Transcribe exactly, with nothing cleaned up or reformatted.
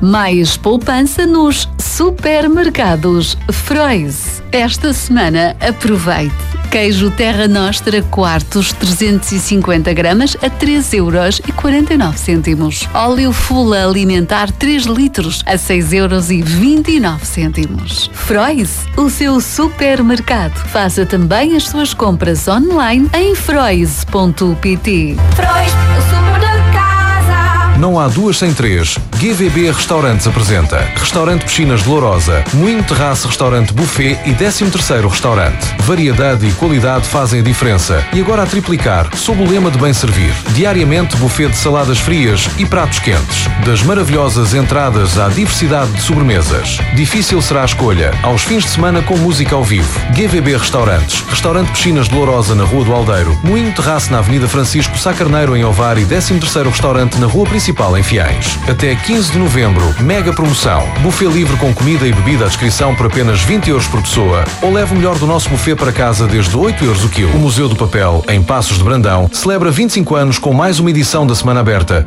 Mais poupança nos supermercados Frois. Esta semana aproveite. Queijo Terra Nostra quartos trezentos e cinquenta gramas a três euros e quarenta e nove cêntimos. Óleo Fula Alimentar três litros a seis euros e vinte e nove cêntimos. Frois, o seu supermercado. Faça também as suas compras online em frois ponto pt. Frois, o super da casa. Não há duas sem três. G V B Restaurantes apresenta Restaurante Piscinas de Lourosa, Moinho Terraço Restaurante Buffet e décimo terceiro Restaurante. Variedade e qualidade fazem a diferença. E agora a triplicar, sob o lema de bem servir. Diariamente buffet de saladas frias e pratos quentes. Das maravilhosas entradas à diversidade de sobremesas. Difícil será a escolha. Aos fins de semana com música ao vivo. G V B Restaurantes. Restaurante Piscinas de Lourosa na Rua do Aldeiro. Moinho Terraço na Avenida Francisco Sá Carneiro em Ovar e décimo terceiro Restaurante na Rua Principal em Fiães. Até quinze de novembro, mega promoção. Buffet livre com comida e bebida à descrição por apenas vinte euros por pessoa. Ou leve o melhor do nosso buffet para casa desde oito euros o quilo. O Museu do Papel, em Passos de Brandão, celebra vinte e cinco anos com mais uma edição da Semana Aberta.